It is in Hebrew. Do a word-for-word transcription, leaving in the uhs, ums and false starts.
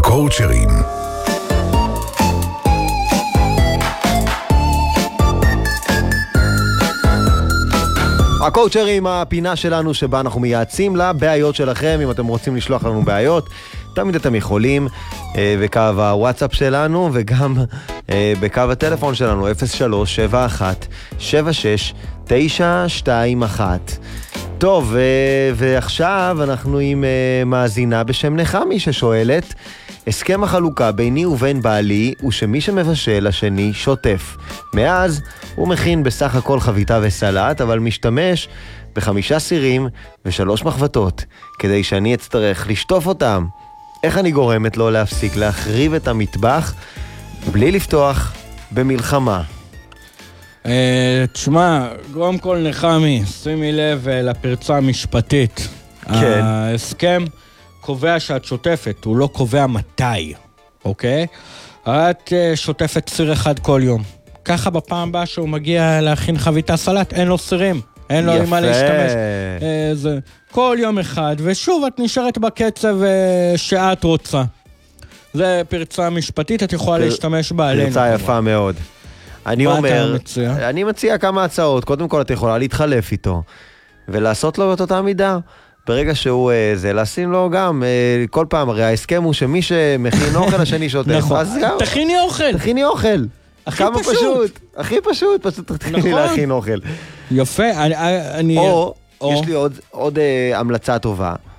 הקואוצ'רים. הקואוצ'רים, הפינה שלנו שבה אנחנו מייעצים לבעיות שלכם. אם אתם רוצים לשלוח לנו בעיות, תמיד אתם יכולים בקו הוואטסאפ שלנו וגם בקו הטלפון שלנו אפס שלוש שבע אחת שבע שש תשע שתיים אחת. טוב, ועכשיו אנחנו עם מאזינה בשם נחמי ששואלת: הסכם החלוקה ביני ובין בעלי הוא שמי שמבשל השני שוטף. מאז הוא מכין בסך הכל חביתה וסלט, אבל משתמש בחמישה סירים ושלוש מחבטות כדי שאני אצטרך לשטוף אותם. איך אני גורמת לו להפסיק להחריב את המטבח בלי לפתוח במלחמה? תשמע, קודם כל נחמי, שימי לב לפרצה המשפטית. כן. ההסכם קובע שאת שוטפת, הוא לא קובע מתי, אוקיי? את שוטפת סיר אחד כל יום. ככה בפעם הבאה שהוא מגיע להכין חביתה סלט, אין לו סירים, אין לו מה להשתמש. זה כל יום אחד, ושוב את נשארת בקצב שאת רוצה. זה פרצה משפטית, את יכולה להשתמש בה עלינו. פרצה יפה מאוד. אני אומר, אני מציע כמה הצעות. קודם כל את יכולה להתחלף איתו ולעשות לו את אותה מידה. ברגע שהוא זה, לשים לו גם כל פעם, הרי ההסכם הוא שמי שמכין אוכל השני שוטף. נכון, תכיני אוכל. תכיני אוכל. הכי פשוט. הכי פשוט, פשוט תתחילי להכין אוכל. יפה, אני... או, יש לי עוד המלצה טובה.